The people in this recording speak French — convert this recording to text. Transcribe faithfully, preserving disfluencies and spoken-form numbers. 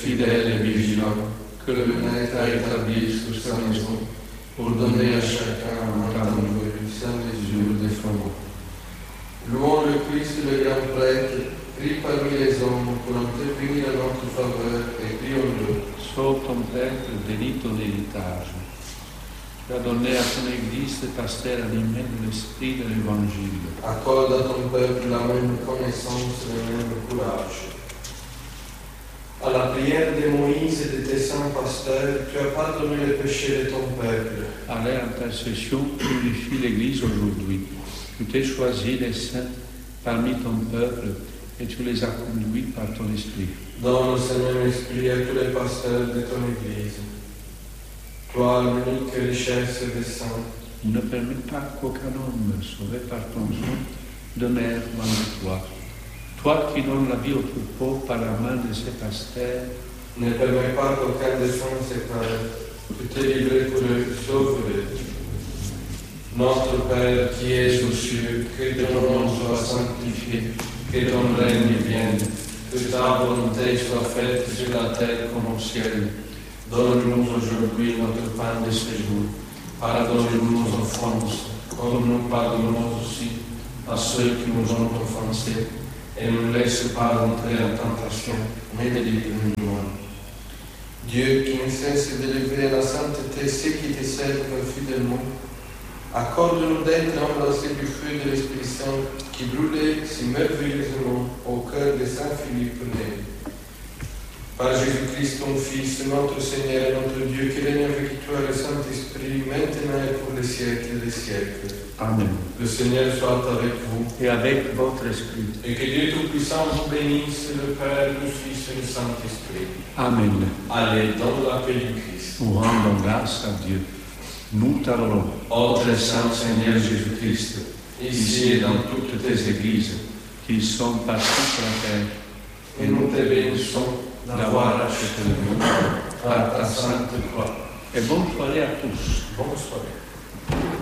fidèle et vigilant, que le Maître a établi sur sa maison, pour donner à chacun un temps nouveau, sans mesure des flambeaux. Louons le Christ, le grand prêtre, pris parmi les hommes pour intervenir à notre faveur, et prions-le. Sauve ton prêtre délit ton héritage. Tu as donné à ton Église cet astère animé de l'esprit de l'Évangile. Accorde à ton peuple la même connaissance et le même courage. À la prière de Moïse et de tes saints pasteurs, tu as pardonné les péchés de ton peuple. À leur intercession, purifie l'Église aujourd'hui. Tu t'es choisi les saints parmi ton peuple et tu les as conduits par ton esprit. Donne ce même esprit à tous les pasteurs de ton Église. Toi, l'unique richesse des saints, Ne permets pas qu'aucun homme, sauvé par ton sang, demeure loin de toi. Toi qui donnes la vie au troupeau par la main de ces pasteurs, ne permets pas qu'aucun des saints sépare. Tu t'es livré pour eux, sauve-les. Notre Père qui es aux cieux, que ton nom soit sanctifié, que ton règne vienne, que ta volonté soit faite sur la terre comme au ciel. Donne-nous aujourd'hui notre pain de ce jour. Pardonne-nous nos offenses, comme nous pardonnons aussi à ceux qui nous ont offensés. Et ne nous laisse pas entrer en tentation, mais délivre-nous du mal. Dieu qui ne cesse d'élever à la sainteté ceux qui te servent fidèlement, accorde-nous d'être embrassés du feu de l'Esprit Saint qui brûlait si merveilleusement au cœur de Saint Philippe Neri. Par Jésus-Christ, ton Fils, notre Seigneur et notre Dieu, qui règne avec toi le Saint-Esprit, maintenant et pour les siècles des siècles. Amen. Le Seigneur soit avec vous. Et avec votre esprit. Et que Dieu Tout-Puissant vous bénisse, le Père, le Fils et le Saint-Esprit. Amen. Allez dans la paix du Christ. Nous rendons grâce à Dieu. Nous t'adorons, Ô très saint Seigneur Jésus-Christ, ici et dans toutes tes églises, qui sont partout sur la terre, et nous te bénissons d'avoir acheté le monde par ta sainte croix. et bonne soirée à tous. Bonne soirée.